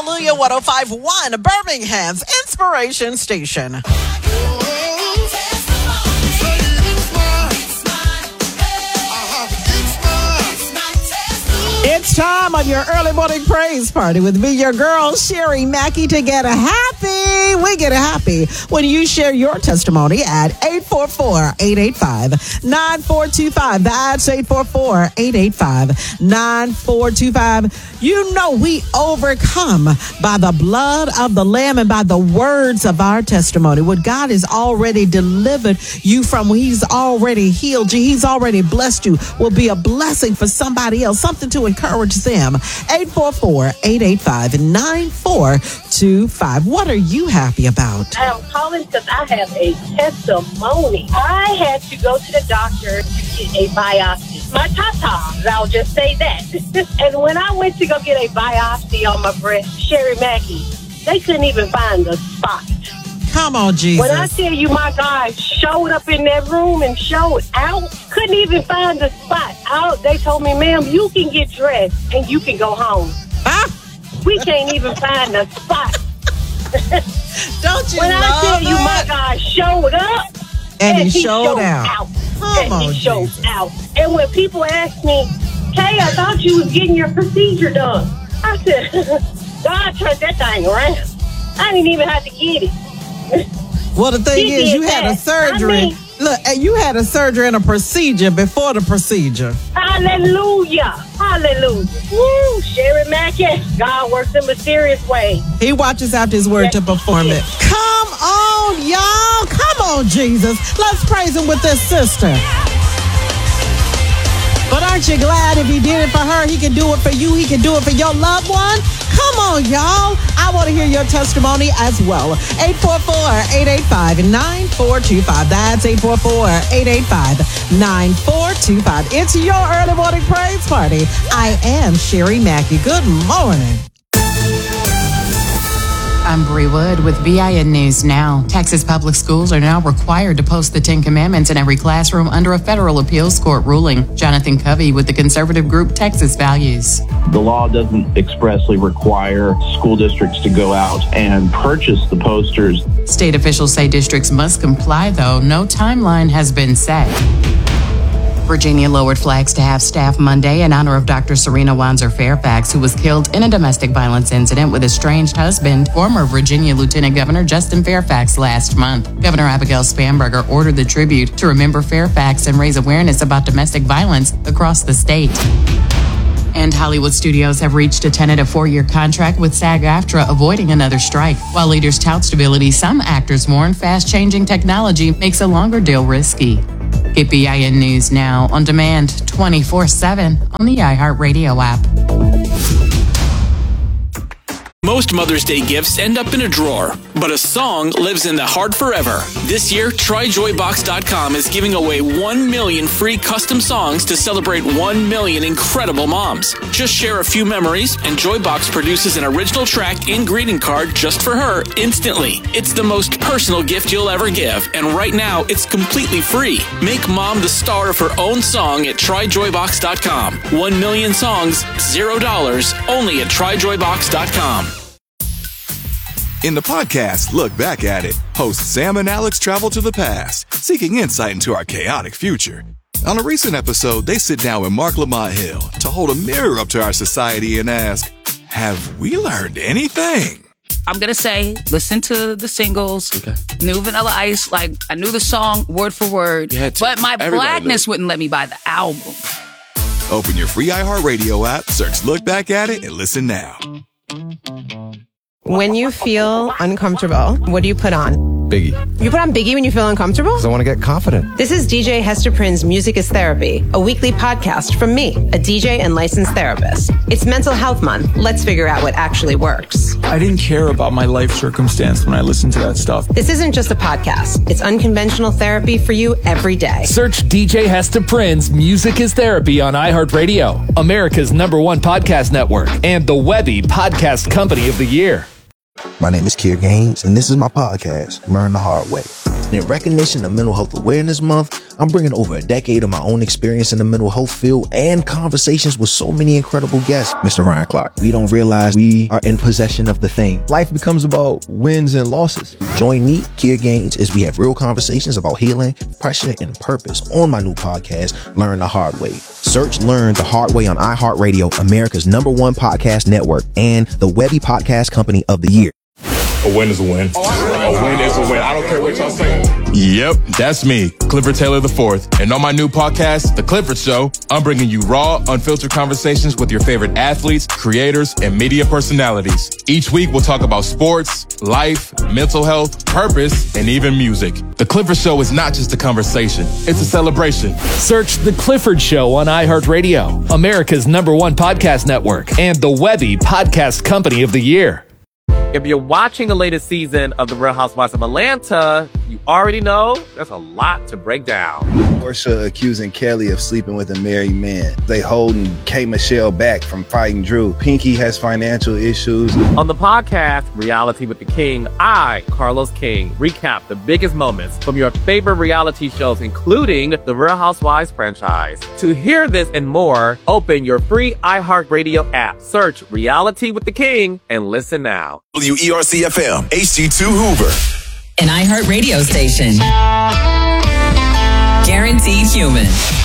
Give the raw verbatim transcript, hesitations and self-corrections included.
Hallelujah one oh five point one, Birmingham's Inspiration Station. It's time on your early morning praise party with me, your girl, Sherry Mackey, to get a happy. We get a happy when you share your testimony at eight four four, eight eight five, nine four two five. That's eight four four, eight eight five, nine four two five. You know we overcome by the blood of the Lamb and by the words of our testimony. What God has already delivered you from, He's already healed you, He's already blessed you, will be a blessing for somebody else, something to encourage them. eight four four, eight eight five, nine four two five. What are you happy about? I'm calling because I have a testimony. I had to go to the doctor to get a biopsy. My tatas, I'll just say that. And when I went to go get a biopsy on my breast, Sherry Mackey, they couldn't even find the spot. Come on, Jesus. When I tell you my God showed up in that room and showed out, couldn't even find the spot out. They told me, ma'am, you can get dressed and you can go home. Ah. We can't even find the spot. Don't you When love I tell it? you my God showed up and, and he, he showed, showed out. out. Come and on, he showed Jesus. out. And when people ask me, Kay, I thought you was getting your procedure done. I said, God turned that thing around. I didn't even have to get it. Well, the thing He is, did you had a that. surgery. I mean- Look, and you had a surgery and a procedure before the procedure. Hallelujah. Hallelujah. Woo, Sherry Mackey. God works in mysterious ways. He watches after his word Yes, to perform he it. is. Come on, y'all. Come on, Jesus. Let's praise him with this sister. But aren't you glad if he did it for her, he can do it for you, he can do it for your loved one? Come on, y'all. I want to hear your testimony as well. eight four four, eight eight five, nine four two five. That's eight four four, eight eight five, nine four two five. It's your early morning praise party. I am Sherry Mackey. Good morning. I'm Bree Wood with B I N News Now. Texas public schools are now required to post the Ten Commandments in every classroom under a federal appeals court ruling. Jonathan Covey with the conservative group Texas Values. The law doesn't expressly require school districts to go out and purchase the posters. State officials say districts must comply, though no timeline has been set. Virginia lowered flags to half-staff Monday in honor of Doctor Serena Wanzer Fairfax, who was killed in a domestic violence incident with estranged husband, former Virginia Lieutenant Governor Justin Fairfax, last month. Governor Abigail Spanberger ordered the tribute to remember Fairfax and raise awareness about domestic violence across the state. And Hollywood studios have reached a tentative four-year contract with SAG-AFTRA, avoiding another strike. While leaders tout stability, some actors warn fast-changing technology makes a longer deal risky. Get B I N News Now on demand twenty-four seven on the iHeartRadio app. Most Mother's Day gifts end up in a drawer, but a song lives in the heart forever. This year, try joy box dot com is giving away one million free custom songs to celebrate one million incredible moms. Just share a few memories, and Joybox produces an original track and greeting card just for her instantly. It's the most personal gift you'll ever give, and right now, it's completely free. Make mom the star of her own song at try joy box dot com. One million songs, zero dollars, only at try joy box dot com. In the podcast, Look Back at It, hosts Sam and Alex travel to the past, seeking insight into our chaotic future. On a recent episode, they sit down with Mark Lamont Hill to hold a mirror up to our society and ask, have we learned anything? I'm going to say, listen to the singles, okay. New Vanilla Ice, like, I knew the song word for word, but my Everybody blackness wouldn't let me buy the album. Open your free iHeartRadio app, search Look Back at It, and listen now. When you feel uncomfortable, what do you put on? Biggie. You put on Biggie when you feel uncomfortable? Because I want to get confident. This is D J Hester Prynne's Music is Therapy, a weekly podcast from me, a D J and licensed therapist. It's Mental Health Month. Let's figure out what actually works. I didn't care about my life circumstance when I listened to that stuff. This isn't just a podcast. It's unconventional therapy for you every day. Search D J Hester Prynne's Music is Therapy on iHeartRadio, America's number one podcast network, and the Webby Podcast Company of the Year. My name is Kier Gaines, and this is my podcast, Learn the Hard Way. And in recognition of Mental Health Awareness Month, I'm bringing over a decade of my own experience in the mental health field and conversations with so many incredible guests. Mister Ryan Clark, we don't realize we are in possession of the thing. Life becomes about wins and losses. Join me, Kia Gaines, as we have real conversations about healing, pressure, and purpose on my new podcast, Learn the Hard Way. Search Learn the Hard Way on iHeartRadio, America's number one podcast network, and the Webby Podcast Company of the Year. A win is a win. A win is a win. I don't care what y'all saying. Yep, that's me, Clifford Taylor the fourth. And on my new podcast, The Clifford Show, I'm bringing you raw, unfiltered conversations with your favorite athletes, creators, and media personalities. Each week, we'll talk about sports, life, mental health, purpose, and even music. The Clifford Show is not just a conversation, it's a celebration. Search The Clifford Show on iHeartRadio, America's number one podcast network, and the Webby Podcast Company of the Year. If you're watching the latest season of The Real Housewives of Atlanta, you already know there's a lot to break down. Porsha accusing Kelly of sleeping with a married man. They holding K. Michelle back from fighting Drew. Pinky has financial issues. On the podcast, Reality with the King, I, Carlos King, recap the biggest moments from your favorite reality shows, including the Real Housewives franchise. To hear this and more, open your free iHeartRadio app. Search Reality with the King and listen now. W E R C F M, H D two Hoover. An iHeartRadio station. Guaranteed human.